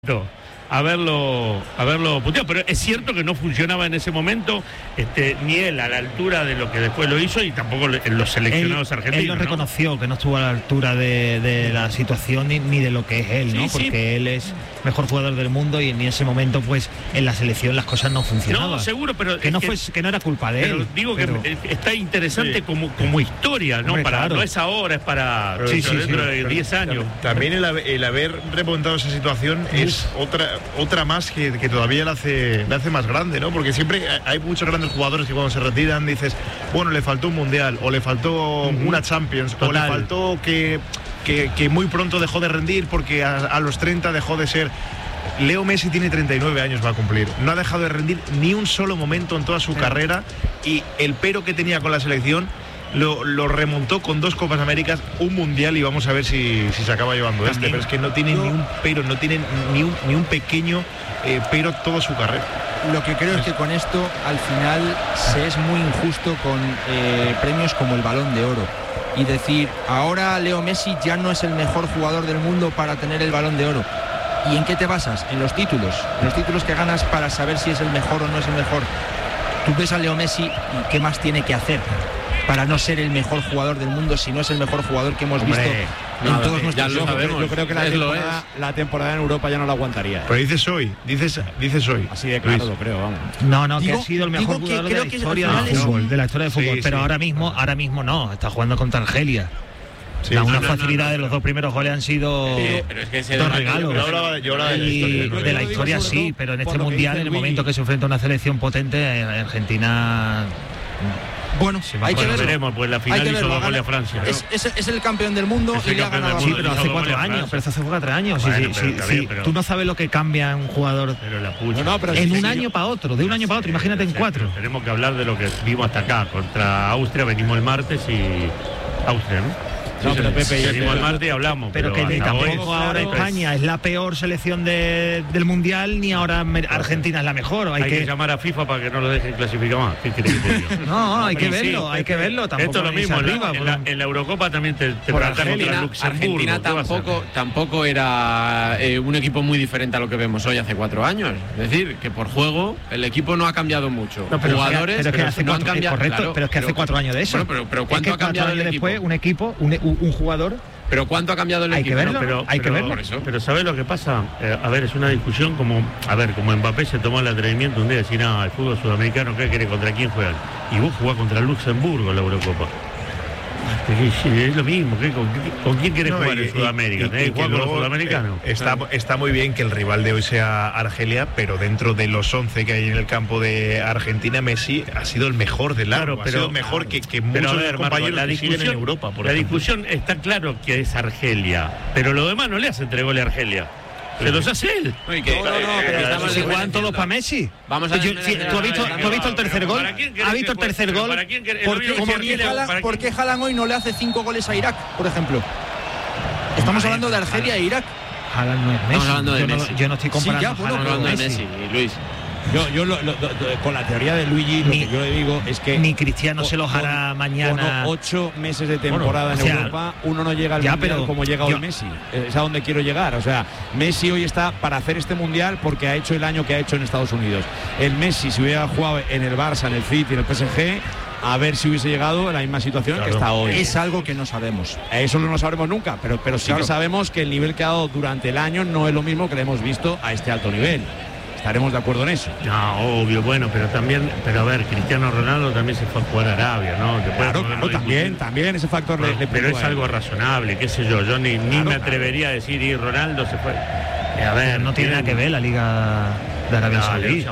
haberlo puteado, pero es cierto que no funcionaba en ese momento, ni él a la altura de lo que después lo hizo y tampoco los seleccionados argentinos. Él lo reconoció, que no estuvo a la altura de la situación ni de lo que es él, ¿no? Porque él es mejor jugador del mundo y en ese momento pues en la selección las cosas no funcionaban. No, seguro, pero que no era culpa de él. Digo que está interesante como historia, ¿no? Hombre, claro. No es ahora, es para dentro de 10 años. También el haber remontado esa situación es otra más que todavía la hace más grande, ¿no? Porque siempre hay muchos grandes jugadores que cuando se retiran dices, bueno, le faltó un mundial, o le faltó una Champions, o le faltó que muy pronto dejó de rendir porque a los 30 dejó de ser. Leo Messi tiene 39 años, va a cumplir. No ha dejado de rendir ni un solo momento en toda su carrera, y el pero que tenía con la selección lo remontó con 2 Copas Américas, un mundial, y vamos a ver si se acaba llevando pero es que no tiene ni un pero, no tiene ni un pequeño pero toda su carrera. Lo que creo es que con esto al final se es muy injusto con premios como el Balón de Oro y decir, ahora Leo Messi ya no es el mejor jugador del mundo para tener el Balón de Oro. ¿Y en qué te basas? En los títulos que ganas para saber si es el mejor o no es el mejor. Tú ves a Leo Messi y qué más tiene que hacer para no ser el mejor jugador del mundo si no es el mejor jugador que hemos visto en todos nuestros años. Yo creo que la temporada en Europa ya no la aguantaría. Pero dices hoy. Así de claro lo creo, vamos. No, que ha sido el mejor jugador de la historia del fútbol, de la historia del fútbol, pero ahora mismo no, está jugando contra Argelia. Una facilidad de los 2 primeros goles han sido pero es que dos regalos. Yo hablaba de la historia sí, pero en este mundial, en el momento que se enfrenta a una selección potente, Argentina. Bueno, hay que verlo. Veremos, pues la final hizo 2 goles a Francia, ¿no? Es el campeón del mundo y le ha ganado. Sí, pero hace 4 años. Pero hace 4 años. Pero tú no sabes lo que cambia un jugador en un año para otro, de un año para otro. Imagínate en 4. Tenemos que hablar de lo que vimos hasta acá. Contra Austria venimos el martes y Austria, ¿no? No, pero Pepe, venimos el martes y hablamos. Pero que tampoco ahora España es la peor selección del mundial, ni ahora Argentina es la mejor. Hay que llamar a FIFA para que no lo dejen clasificar más. ¿Qué quieres que te diga? No, hay que verlo. Tampoco esto es lo mismo. Arriba, en la Eurocopa también te Argentina, Argentina tampoco era un equipo muy diferente a lo que vemos hoy hace 4 años. Es decir, que por juego el equipo no ha cambiado mucho. Jugadores, pero es que hace 4 años de eso. Bueno, pero ¿cuánto ha cambiado el equipo? Después, un equipo, un jugador. Pero ¿cuánto ha cambiado el equipo? Hay que verlo. Pero ¿sabes lo que pasa? A ver, es una discusión como Mbappé se tomó el atrevimiento un día de decir, el fútbol sudamericano, ¿qué quiere? ¿Contra quién juegan? Y vos jugás contra Luxemburgo en la Eurocopa. Es lo mismo, ¿con quién querés jugar en Sudamérica? ¿Tenés que jugar con los sudamericanos? Está muy bien que el rival de hoy sea Argelia, pero dentro de los 11 que hay en el campo de Argentina, Messi ha sido el mejor del largo, ha sido mejor que muchos compañeros que siguen en Europa. La discusión está claro que es Argelia, pero lo demás no le hacen 3 goles a Argelia. Se los hace él. Pero si juegan todos para Messi. Vamos a ver. ¿Tú has visto el tercer gol? ¿Has visto el tercer gol? ¿Por qué Haaland hoy no le hace 5 goles a Irak, por ejemplo? Estamos hablando de Argelia e Irak. Haaland no es Messi. Estamos hablando de Messi. Yo no estoy comparando. Estamos hablando de Messi, Luis. Yo con la teoría de Luigi, lo que yo le digo es que ni Cristiano se los hará mañana. Con 8 meses de temporada en Europa, uno no llega al mundial como llega hoy Messi. Es a donde quiero llegar. O sea, Messi hoy está para hacer este mundial porque ha hecho el año que ha hecho en Estados Unidos. El Messi, si hubiera jugado en el Barça, en el City, en el PSG, a ver si hubiese llegado a la misma situación que está hoy. Es algo que no sabemos. Eso no lo sabremos nunca, pero sí que sabemos que el nivel que ha dado durante el año no es lo mismo que le hemos visto a este alto nivel. Estaremos de acuerdo en eso. No, obvio, bueno, pero a ver, Cristiano Ronaldo también se fue a jugar a Arabia, ¿no? Claro, también ese factor le pero es algo razonable, qué sé yo ni me atrevería a decir, y Ronaldo se fue. A ver, no tiene nada que ver la Liga de Arabia Saudí.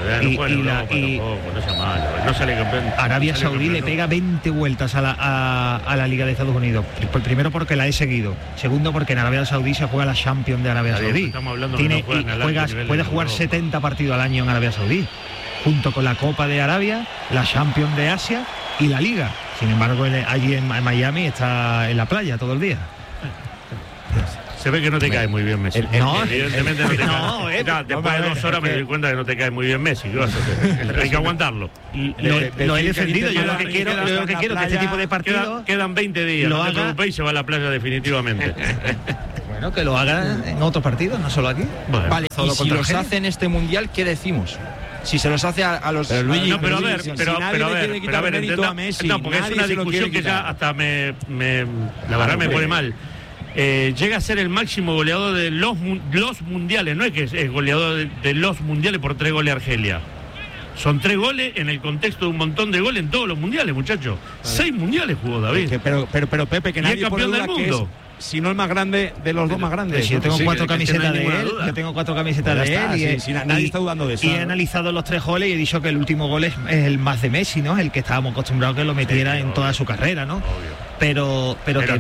No sale campeón. Arabia Saudí le pega 20 vueltas a la Liga de Estados Unidos. Primero porque la he seguido. Segundo porque en Arabia Saudí se juega la Champions de Arabia Saudí. Puedes jugar 70 partidos al año en Arabia Saudí, junto con la Copa de Arabia, la Champions de Asia y la Liga. Sin embargo, allí en Miami está en la playa todo el día. Se ve que no te cae muy bien Messi. Evidentemente no te cae. Después de 2 horas me doy cuenta que no te cae muy bien Messi. ¿Qué vas a hacer? Hay que aguantarlo. Lo he defendido. Yo lo que quiero que este tipo de partidos quedan 20 días. No te preocupéis, se va a la playa definitivamente. Bueno, que lo haga en otros partidos, no solo aquí. Bueno, vale, y si los hace en este mundial, ¿qué decimos? Si se los hace a los... Pero Luigi, no, pero a ver, Messi, no, porque es una discusión que ya hasta la verdad me pone mal. Llega a ser el máximo goleador de los mundiales, no es que es goleador de los mundiales por 3 goles a Argelia. Son 3 goles en el contexto de un montón de goles en todos los mundiales, muchachos. 6 mundiales jugó David. Pero Pepe, que nadie campeón del mundo. Si no el más grande de los dos más grandes. Si yo tengo 4 camisetas de él, Nadie está dudando de eso. Y he analizado los 3 goles y he dicho que el último gol es el más de Messi, ¿no? El que estábamos acostumbrados que lo metiera en toda su carrera, ¿no? Pero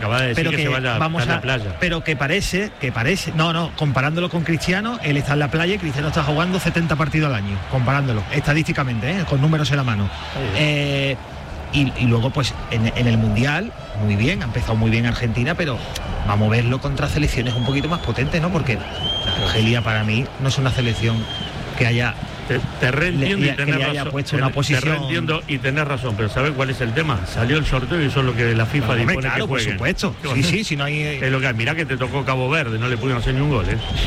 que parece, comparándolo con Cristiano, él está en la playa y Cristiano está jugando 70 partidos al año, comparándolo, estadísticamente, con números en la mano. Y luego pues en el Mundial muy bien, ha empezado muy bien Argentina, pero vamos a verlo contra selecciones un poquito más potentes, ¿no? Porque Argelia para mí no es una selección que haya te reentiendo y tenés razón. Puesto una posición... Te reentiendo y tenés razón, pero ¿sabes cuál es el tema? Salió el sorteo y eso es lo que la FIFA dispone que jueguen. Por supuesto. Sí, si no hay... Es lo que hay. Mirá que te tocó Cabo Verde, no le pudieron hacer ni un gol,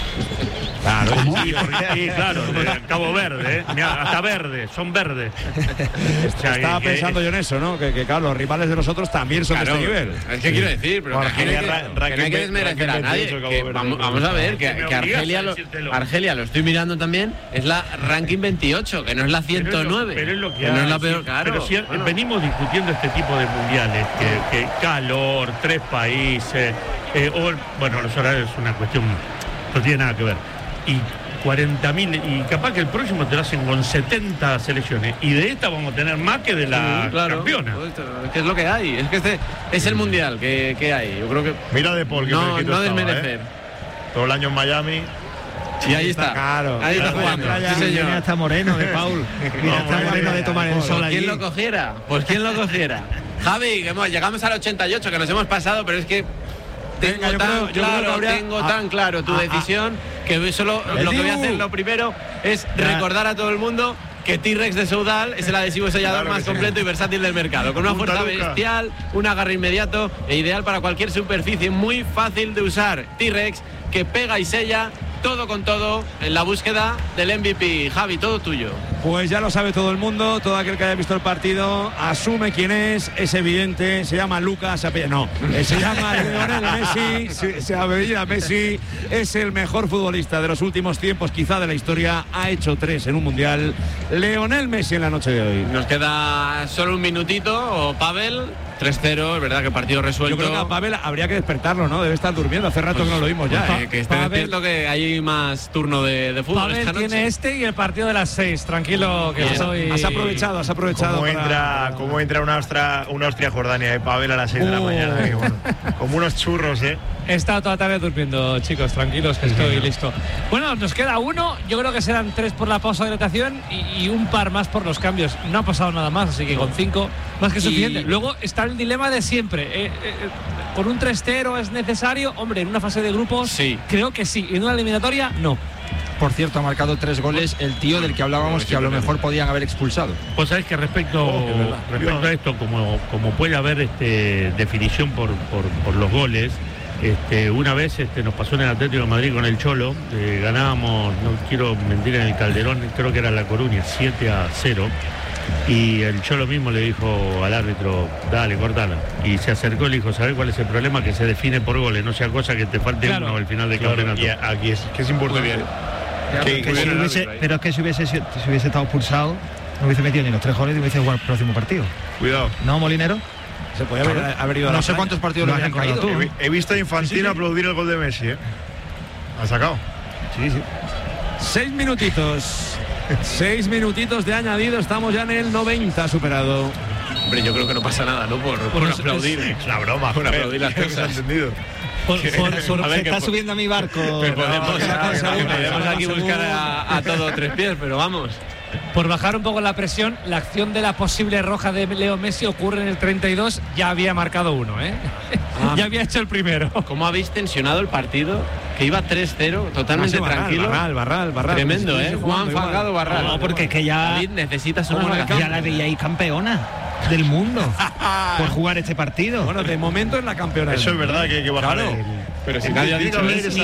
Claro, claro, Cabo Verde, Mirá, hasta verde, son verdes. Estaba pensando yo en eso, ¿no? Que claro, los rivales de nosotros también son de este nivel. Es que quiero decir, pero que no hay que desmerecer a nadie. Vamos a ver, que Argelia, lo estoy mirando también, es la ranking 28, que no es la 109. Pero es lo que no es la peor, claro. Pero si venimos discutiendo este tipo de mundiales, que calor, 3 países, los horarios es una cuestión, no tiene nada que ver. Y 40.000, y capaz que el próximo te lo hacen con 70 selecciones, y de esta vamos a tener más que de la campeona. Que es lo que hay, es que este es el mundial que hay. Yo creo que mira de Paul, que no desmerecer. Todo el año en Miami. Y ahí está, claro. Ahí está jugando. Sí, señor. Mira, está moreno de Paul. Mira, está moreno de tomar el sol allí. ¿Quién lo cogiera? Pues quién lo cogiera. Javi, llegamos al 88, que nos hemos pasado, pero es que tengo tan claro tu decisión que solo lo que voy a hacer, lo primero, es recordar a todo el mundo que T-Rex de Soudal es el adhesivo sellador más completo y versátil del mercado, con una fuerza bestial, un agarre inmediato e ideal para cualquier superficie, muy fácil de usar. T-Rex, que pega y sella todo con todo en la búsqueda del MVP. Javi, todo tuyo. Pues ya lo sabe todo el mundo, todo aquel que haya visto el partido asume quién es evidente, se llama Lucas, se llama Lionel Messi, se apellida Messi, es el mejor futbolista de los últimos tiempos, quizá de la historia, ha hecho 3 en un mundial. Lionel Messi en la noche de hoy. Nos queda solo un minutito, Pavel. 3-0, es verdad que partido resuelto. Yo creo que a Pavel habría que despertarlo, ¿no? Debe estar durmiendo, hace rato que no lo vimos ya. Que esté despierto, que hay más turno de fútbol. Pavel esta noche tiene y el partido de las 6, tranquilo que soy... Has aprovechado. ¿Cómo entra una Austria-Jordania, Pavel a las 6 de la mañana? Bueno, como unos churros, He estado toda la tarde durmiendo, chicos, tranquilos que estoy listo. Bueno, nos queda 1, yo creo que serán 3 por la pausa de hidratación y un par más por los cambios. No ha pasado nada más, así que con 5 más que suficiente. Luego está el dilema de siempre. ¿Por un 3-0 es necesario? Hombre, en una fase de grupos sí. Creo que sí, en una eliminatoria no. Por cierto, ha marcado 3 goles el tío del que hablábamos, que a lo mejor podían haber expulsado. Pues sabés que respecto a esto, como puede haber definición por los goles, una vez nos pasó en el Atlético de Madrid con el Cholo, ganábamos, no quiero mentir, en el Calderón, creo que era La Coruña, 7-0, y el Cholo mismo le dijo al árbitro, dale, cortala, y se acercó y le dijo, ¿sabés cuál es el problema? Que se define por goles, no sea cosa que te falte uno al final del campeonato. Y aquí es importante. Pero es que si hubiese estado expulsado, no hubiese metido ni los 3 goles y hubiese jugado el próximo partido. Cuidado. ¿No, Molinero? Se podía haber ido a no sé cuántos partidos lo habían caído. He visto a Infantino aplaudir el gol de Messi, Ha sacado. Sí. 6 minutitos. 6 minutitos de añadido. Estamos ya en el 90 superado. Hombre, yo creo que no pasa nada, ¿no? Por aplaudir. Es una broma. Por aplaudir las cosas. Entendido. Se está subiendo a mi barco. Podemos aquí buscar a todo 3 pies, pero vamos. Por bajar un poco la presión, la acción de la posible roja de Leo Messi ocurre en el 32, ya había marcado 1, ya había hecho el primero. ¿Cómo habéis tensionado el partido? Que iba 3-0, totalmente tranquilo. Barral. Tremendo, Juan Falgado Barral. No, porque es que ya... David, necesitas una ya la veíais campeona del mundo por jugar este partido. Bueno, de momento es la campeona. Eso es verdad, que hay que bajar Pero si nadie ha dicho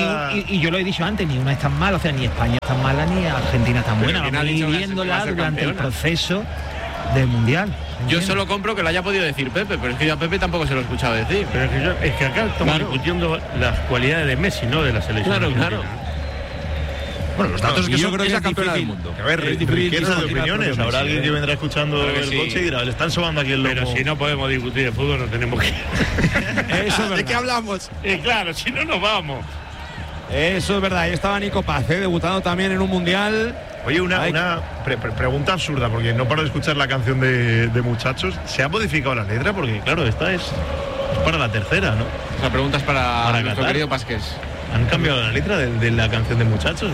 y yo lo he dicho antes, ni una es tan mala, o sea, ni España es tan mala, ni Argentina es tan buena. Vamos viéndola durante el proceso del Mundial. Yo solo compro que lo haya podido decir Pepe, pero es que yo a Pepe tampoco se lo he escuchado decir. Pero es que acá estamos discutiendo las cualidades de Messi, no de la selección. Claro. Bueno, los datos que yo creo que es campeona del mundo. A ver, riqueza de opiniones. Habrá alguien que vendrá escuchando el coche y dirá, le están sobando aquí el loco. Pero si no podemos discutir de fútbol, no tenemos que... Eso ¿de qué hablamos? Claro, si no nos vamos. Eso es verdad. Ahí estaba Nico Paz, debutando también en un mundial. Oye, una pregunta absurda, porque no paro de escuchar la canción de Muchachos. ¿Se ha modificado la letra? Porque claro, esta es para la tercera, ¿no? La pregunta es para nuestro querido Pasqués. ¿Han cambiado la letra de la canción de Muchachos o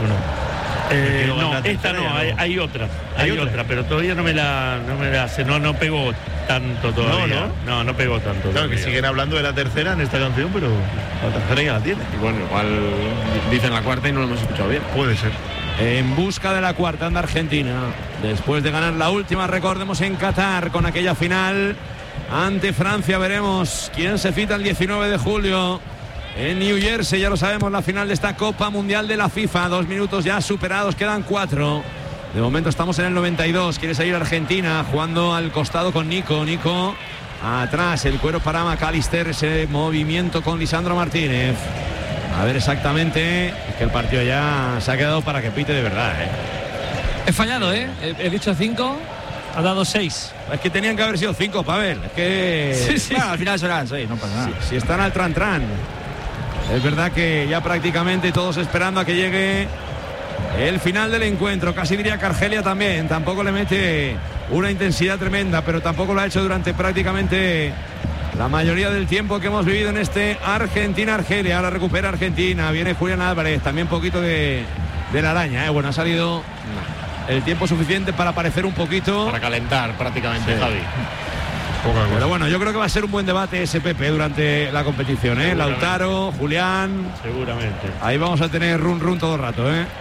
no? No, esta no, hay otra. Hay otra, pero todavía no me la hace, no pegó tanto todavía. No pegó tanto. Claro, que siguen hablando de la tercera en esta canción, pero la tercera ya la tiene. Y bueno, igual dicen la cuarta y no lo hemos escuchado bien. Puede ser. En busca de la cuarta anda Argentina. Después de ganar la última, recordemos, en Qatar, con aquella final ante Francia. Veremos quién se cita el 19 de julio. En New Jersey, ya lo sabemos, la final de esta Copa Mundial de la FIFA. 2 minutos ya superados, quedan 4. De momento estamos en el 92. Quiere salir Argentina, jugando al costado con Nico. Nico atrás, el cuero para McAllister. Ese movimiento con Lisandro Martínez. A ver exactamente, es que el partido ya se ha quedado para que pite de verdad, He fallado, he dicho 5, ha dado 6. Es que tenían que haber sido 5, Pavel. Es que... Sí. Bueno, al final serán 6, no pasa nada. Si están al tran. Es verdad que ya prácticamente todos esperando a que llegue el final del encuentro. Casi diría que Argelia también. Tampoco le mete una intensidad tremenda, pero tampoco lo ha hecho durante prácticamente la mayoría del tiempo que hemos vivido en este Argentina-Argelia. Ahora recupera Argentina. Viene Julián Álvarez. También un poquito de la araña. Bueno, ha salido el tiempo suficiente para aparecer un poquito. Para calentar prácticamente, sí. Javi. Pero bueno, yo creo que va a ser un buen debate ese, Pepe, durante la competición, Lautaro, Julián. Seguramente. Ahí vamos a tener run todo el rato,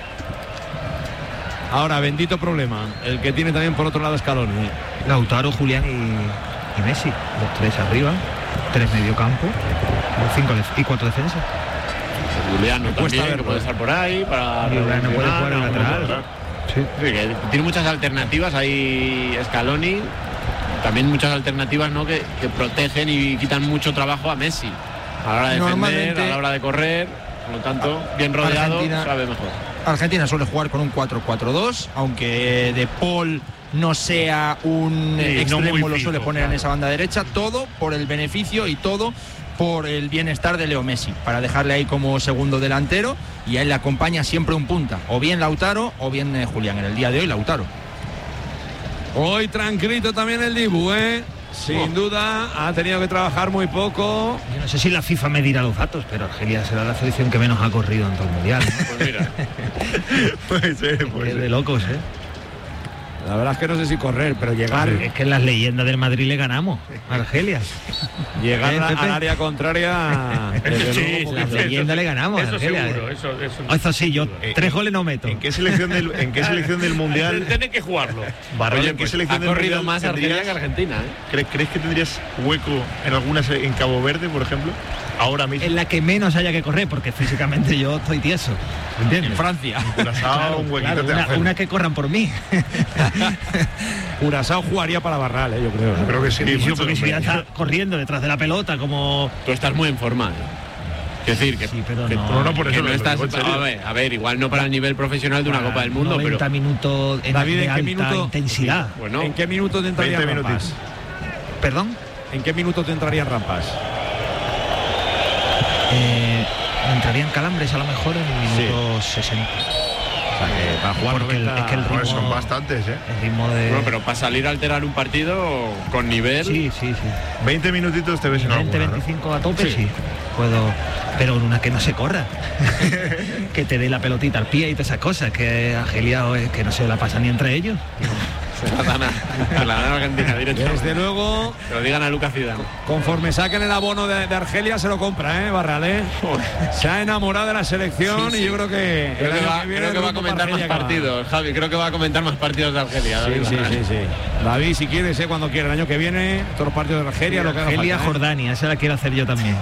Ahora, bendito problema, el que tiene también por otro lado Scaloni. Lautaro, Julián y Messi, los 3 arriba, 3 medio campo, 5 y 4 defensas. Julián no también, que puede estar por ahí para... Julián no puede jugar en lateral. Sí, tiene muchas alternativas ahí Scaloni. También muchas alternativas, ¿no? que protegen y quitan mucho trabajo a Messi a la hora de defender, a la hora de correr. Por lo tanto, bien rodeado, sabe mejor. Argentina suele jugar con un 4-4-2, aunque De Paul no sea un extremo, lo suele poner en esa banda derecha. Todo por el beneficio y todo por el bienestar de Leo Messi, para dejarle ahí como segundo delantero, y a él le acompaña siempre un punta, o bien Lautaro o bien Julián. En el día de hoy, Lautaro. Hoy tranquilito también el Dibu, Sin duda ha tenido que trabajar muy poco. Yo no sé si la FIFA me dirá los datos, pero Argelia será la selección que menos ha corrido en todo el mundial, ¿no? Pues mira. puede ser. De locos, La verdad es que no sé si correr, pero llegar... Es que en las leyendas del Madrid le ganamos a Argelia. Llegar al área contraria... Sí, las leyendas le ganamos a Argelia. Seguro, eso sí, yo 3 goles no meto. ¿En qué selección del mundial? Tenés que jugarlo. Oye, ¿en qué selección ha corrido más Argelia que Argentina? ¿Crees que tendrías hueco en algunas, en Cabo Verde, por ejemplo? Ahora mismo. En la que menos haya que correr, porque físicamente yo estoy tieso. ¿Entiendes? En Francia. Curazao, un huequito una que corran por mí. Curazao jugaría para Barral, yo creo. Yo creo que sí. Porque si ya está corriendo detrás de la pelota, como... Tú estás muy en forma. Es decir, que, sí, pero no por eso no estás... A ver, igual no para el nivel profesional de una Copa del Mundo, 90 pero... minutos en David, de alta intensidad. Sí, bueno, ¿en qué minuto te entrarían Rampas? ¿Perdón? ¿En qué minuto te entrarían Rampas? Entrarían Calambres a lo mejor en el minuto 60. O sea, que para jugar porque es que el ritmo, son bastantes, El ritmo de... Bueno, pero para salir a alterar un partido con nivel... Sí. 20 minutitos te ves en 20, alguna, 25 ¿no? A tope, sí. Puedo... Pero en una que no se corra. Que te dé la pelotita al pie y todas esas cosas. Que Argelia que no se la pasa ni entre ellos. Se la dan a Argentina directamente. Desde luego. Que lo digan a Lucas Zidane. Conforme saquen el abono de Argelia, se lo compra, Barral, Se ha enamorado de la selección y yo creo que. Creo que va a comentar más partidos, Javi. Creo que va a comentar más partidos de Argelia. Sí. David, si quieres, cuando quiera, el año que viene, todos los partidos de Argelia, lo que haga Argelia, falta, Jordania, esa la quiero hacer yo también.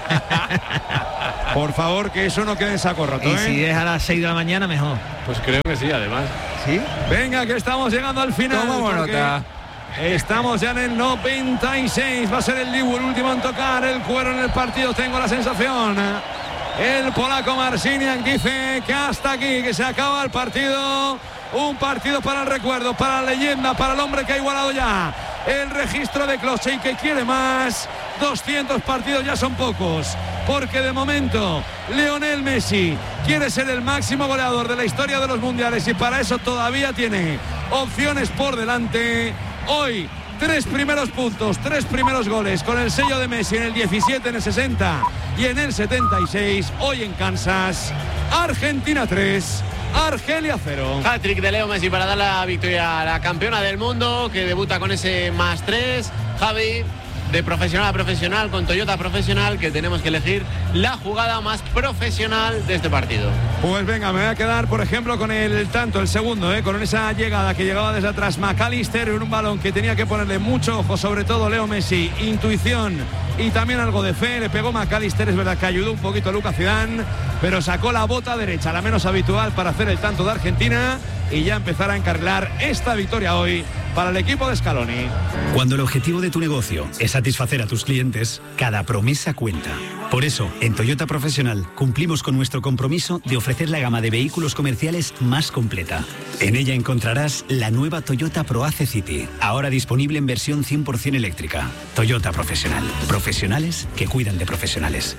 Por favor, que eso no quede en saco roto. Y si es a las 6 de la mañana, mejor. Pues creo que sí, además. ¿Sí? Venga, que estamos llegando al final. Estamos ya en el 96. Va a ser el Dibu el último en tocar el cuero en el partido, tengo la sensación. El polaco Marciniak dice que hasta aquí, que se acaba el partido. Un partido para el recuerdo, para la leyenda, para el hombre que ha igualado ya el registro de Klose y que quiere más. 200 partidos ya son pocos, porque de momento Lionel Messi quiere ser el máximo goleador de la historia de los mundiales y para eso todavía tiene opciones por delante. Hoy 3 primeros puntos, 3 primeros goles con el sello de Messi en el 17, en el 60 y en el 76. Hoy en Kansas, Argentina 3, Argelia 0. Hat-trick de Leo Messi para dar la victoria a la campeona del mundo, que debuta con ese +3. Javi, de profesional a profesional, con Toyota Profesional, que tenemos que elegir la jugada más profesional de este partido. Pues venga, me voy a quedar, por ejemplo, con el segundo, con esa llegada que llegaba desde atrás McAllister en un balón que tenía que ponerle mucho ojo, sobre todo Leo Messi, intuición y también algo de fe. Le pegó McAllister, es verdad que ayudó un poquito a Lucas Zidane, pero sacó la bota derecha, la menos habitual, para hacer el tanto de Argentina y ya empezar a encarrilar esta victoria hoy para el equipo de Scaloni. Cuando el objetivo de tu negocio es satisfacer a tus clientes, cada promesa cuenta. Por eso, en Toyota Profesional cumplimos con nuestro compromiso de ofrecer la gama de vehículos comerciales más completa. En ella encontrarás la nueva Toyota ProAce City, ahora disponible en versión 100% eléctrica. Toyota Profesional. Profesionales que cuidan de profesionales.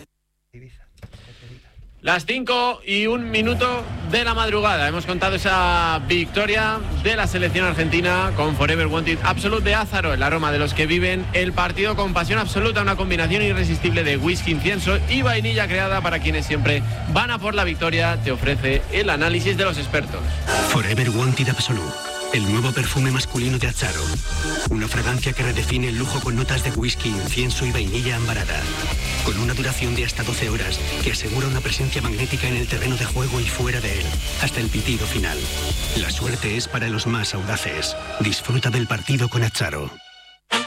Las 5:01 de la madrugada. Hemos contado esa victoria de la selección argentina con Forever Wanted Absolute de Ázaro, el aroma de los que viven el partido con pasión absoluta, una combinación irresistible de whisky, incienso y vainilla creada para quienes siempre van a por la victoria. Te ofrece el análisis de los expertos. Forever Wanted Absolute, el nuevo perfume masculino de Ázaro. Una fragancia que redefine el lujo con notas de whisky, incienso y vainilla ambarada. Con una duración de hasta 12 horas que asegura una presencia magnética en el terreno de juego y fuera de él, hasta el pitido final. La suerte es para los más audaces. Disfruta del partido con Ázaro.